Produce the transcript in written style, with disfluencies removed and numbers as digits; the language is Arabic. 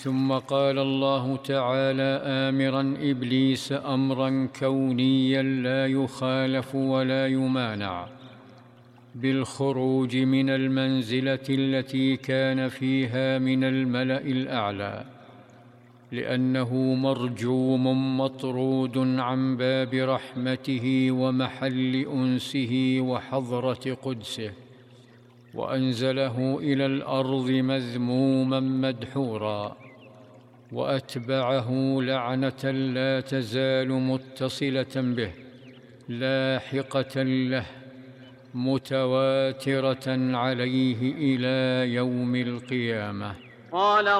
ثم قال الله تعالى آمرا إبليس أمرا كونيا لا يخالف ولا يمانع بالخروج من المنزلة التي كان فيها من الملأ الأعلى، لأنه مرجوم مطرود عن باب رحمته ومحل أنسه وحضرة قدسه، وأنزله إلى الأرض مذموما مدحورا، وأتبعه لعنة لا تزال متصلة به لاحقة له متواترة عليه إلى يوم القيامة. قال